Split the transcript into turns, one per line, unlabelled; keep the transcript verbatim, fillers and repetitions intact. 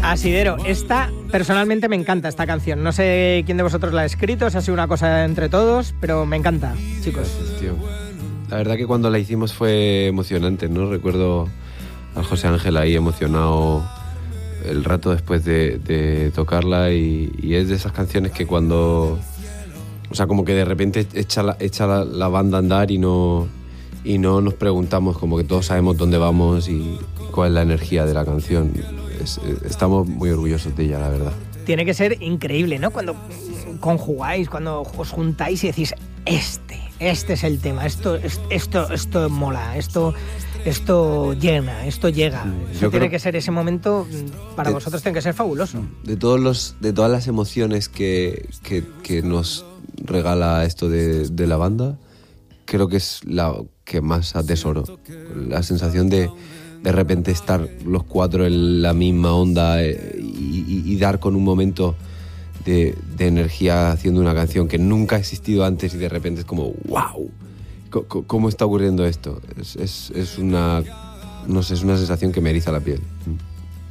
Asidero, esta personalmente me encanta esta canción. No sé quién de vosotros la ha escrito, si ha sido una cosa entre todos, pero me encanta, chicos.
Gracias, tío. La verdad que cuando la hicimos fue emocionante, ¿no? Recuerdo al José Ángel ahí emocionado el rato después de, de tocarla y, y es de esas canciones que cuando... O sea, como que de repente echa la, echa la, la banda a andar y no, y no nos preguntamos, como que todos sabemos dónde vamos y cuál es la energía de la canción. Es, estamos muy orgullosos de ella, la verdad.
Tiene que ser increíble, ¿no? Cuando conjugáis, cuando os juntáis y decís, este, este es el tema, esto, esto, esto mola, esto, esto llena, esto llega. Eso tiene que ser ese momento, para de, vosotros tiene que ser fabuloso.
De, todos los, de todas las emociones que, que, que nos regala esto de, de la banda, creo que es la que más atesoro. La sensación de de repente estar los cuatro en la misma onda eh, y, y, y dar con un momento de, de energía haciendo una canción que nunca ha existido antes y de repente es como ¡wow! ¿Cómo está ocurriendo esto? Es, es, es una, no sé, es una sensación que me eriza la piel.